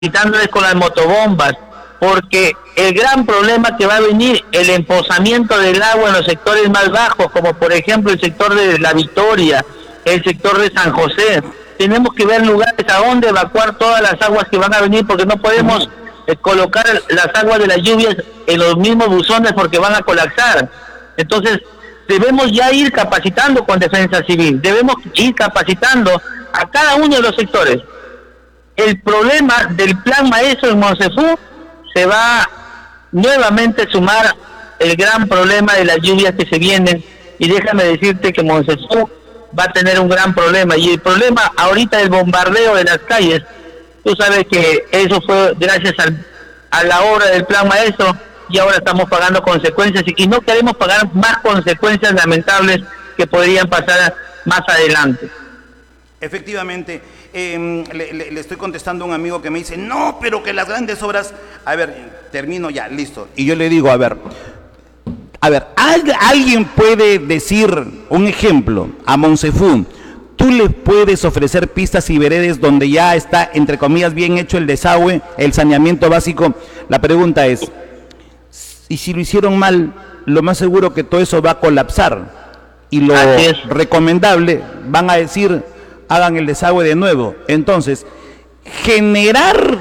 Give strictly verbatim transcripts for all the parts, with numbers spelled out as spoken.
quitándoles con las motobombas, porque el gran problema que va a venir, el emposamiento del agua en los sectores más bajos, como por ejemplo el sector de La Victoria, el sector de San José. Tenemos que ver lugares a donde evacuar todas las aguas que van a venir, porque no podemos eh, colocar las aguas de las lluvias en los mismos buzones porque van a colapsar. Entonces, debemos ya ir capacitando con Defensa Civil, debemos ir capacitando a cada uno de los sectores. El problema del plan maestro en Moncefú se va nuevamente a sumar el gran problema de las lluvias que se vienen, y déjame decirte que Moncefú va a tener un gran problema, y el problema ahorita del bombardeo de las calles, tú sabes que eso fue gracias al, a la obra del plan maestro, y ahora estamos pagando consecuencias, y no queremos pagar más consecuencias lamentables que podrían pasar más adelante. Efectivamente, eh, le, le, le estoy contestando a un amigo que me dice, no, pero que las grandes obras, a ver, termino ya, listo. Y yo le digo, a ver, a ver, ¿alguien puede decir un ejemplo a Moncefú? Tú le puedes ofrecer pistas y veredas donde ya está, entre comillas, bien hecho el desagüe, el saneamiento básico. La pregunta es, y si lo hicieron mal, lo más seguro que todo eso va a colapsar. Y lo recomendable, van a decir, hagan el desagüe de nuevo. Entonces, generar,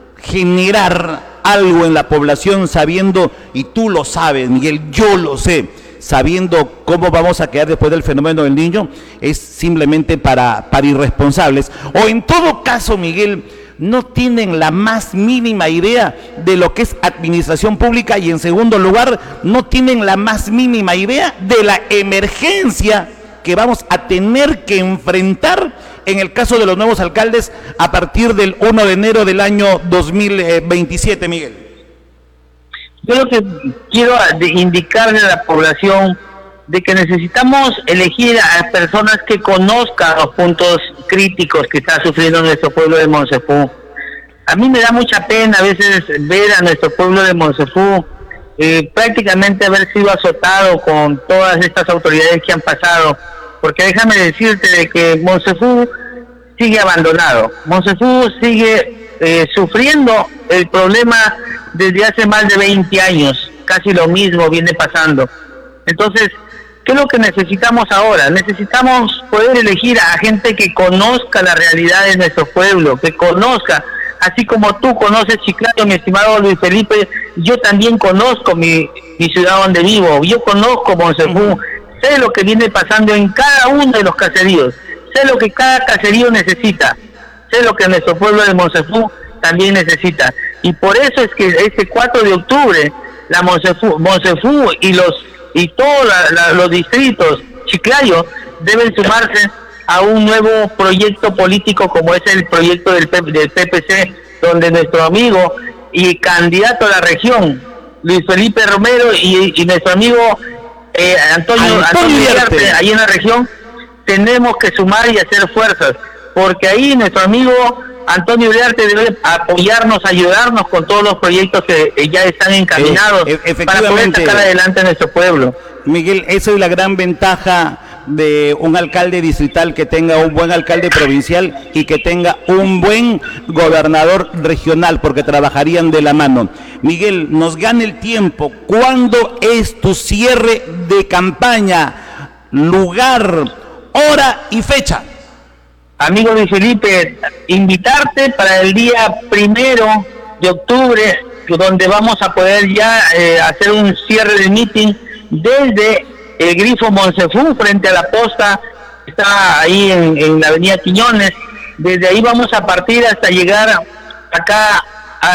generar algo en la población sabiendo, y tú lo sabes, Miguel, yo lo sé, sabiendo cómo vamos a quedar después del fenómeno del Niño, es simplemente para, para irresponsables. O en todo caso, Miguel, no tienen la más mínima idea de lo que es administración pública, y en segundo lugar, no tienen la más mínima idea de la emergencia que vamos a tener que enfrentar en el caso de los nuevos alcaldes a partir del primero de enero del año dos mil veintisiete, Miguel. Yo lo que quiero indicarle a la población de que necesitamos elegir a personas que conozcan los puntos críticos que está sufriendo nuestro pueblo de Moncefú. A mí me da mucha pena a veces ver a nuestro pueblo de Moncefú eh, prácticamente haber sido azotado con todas estas autoridades que han pasado, porque déjame decirte de que Moncefú sigue abandonado, Moncefú sigue eh, sufriendo el problema desde hace más de veinte años, casi lo mismo viene pasando. Entonces, ¿qué es lo que necesitamos ahora? Necesitamos poder elegir a gente que conozca la realidad de nuestro pueblo, que conozca, así como tú conoces Chiclayo, mi estimado Luis Felipe, yo también conozco mi, mi ciudad donde vivo, yo conozco Moncefú, sé lo que viene pasando en cada uno de los caseríos, sé lo que cada caserío necesita, sé lo que nuestro pueblo de Moncefú también necesita, y por eso es que este cuatro de octubre, la Moncefú, Moncefú y los y todos la, la, los distritos Chiclayo deben sumarse a un nuevo proyecto político como es el proyecto del, del P P C, donde nuestro amigo y candidato a la región, Luis Felipe Romero, y, y nuestro amigo eh, Antonio, Antonio Uriarte, ahí en la región, tenemos que sumar y hacer fuerzas, porque ahí nuestro amigo Antonio Uriarte debe apoyarnos, ayudarnos con todos los proyectos que eh, ya están encaminados eh, para poder sacar adelante a nuestro pueblo. Miguel, esa es la gran ventaja de un alcalde distrital, que tenga un buen alcalde provincial y que tenga un buen gobernador regional, porque trabajarían de la mano. Miguel, nos gana el tiempo. ¿Cuándo es tu cierre de campaña? Lugar, hora y fecha. Amigo Luis Felipe, invitarte para el día primero de octubre, donde vamos a poder ya eh, hacer un cierre de meeting desde el Grifo Moncefú, frente a la posta, está ahí en, en la avenida Quiñones. Desde ahí vamos a partir hasta llegar acá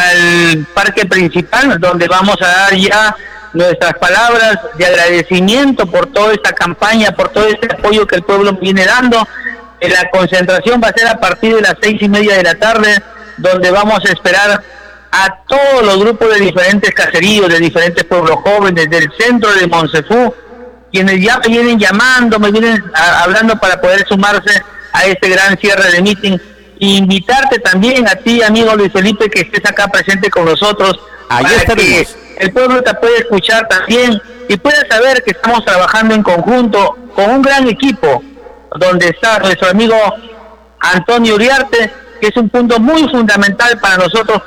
al parque principal, donde vamos a dar ya nuestras palabras de agradecimiento por toda esta campaña, por todo este apoyo que el pueblo viene dando. La concentración va a ser a partir de las seis y media de la tarde, donde vamos a esperar a todos los grupos de diferentes caseríos, de diferentes pueblos jóvenes, del centro de Moncefú, quienes ya me vienen llamando, me vienen a, hablando para poder sumarse a este gran cierre de meeting. E invitarte también a ti, amigo Luis Felipe, que estés acá presente con nosotros, Ahí para estaremos. que el pueblo te pueda escuchar también y pueda saber que estamos trabajando en conjunto con un gran equipo, donde está nuestro amigo Antonio Uriarte, que es un punto muy fundamental para nosotros